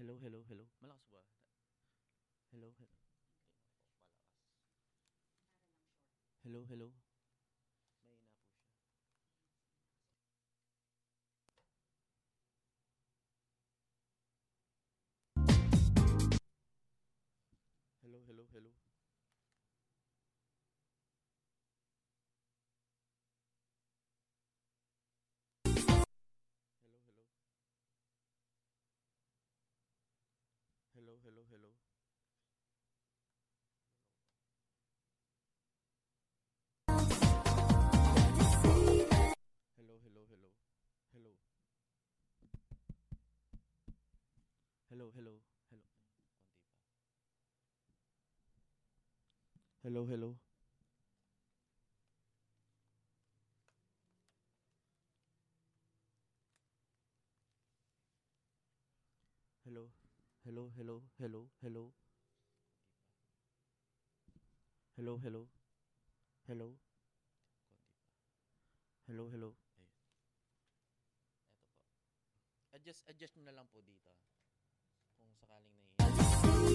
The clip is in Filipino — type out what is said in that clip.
Hello, hello, hello. Malakas ba? Hello, hello. Hello, hello. Mahina po siya. Hello, hello, hello. Hello, hello. Hello, hello, hello. Hello, hello, hello. Hello. Hello, hello. Hello. Konti pa. Hello, hello. Hello. Hello, hello, hello, hello. Hello, hello. Hello. Konti pa. Hello, hello. Ayun. Eto po. Adjust nyo na lang po dito. Kung sakaling nahihina.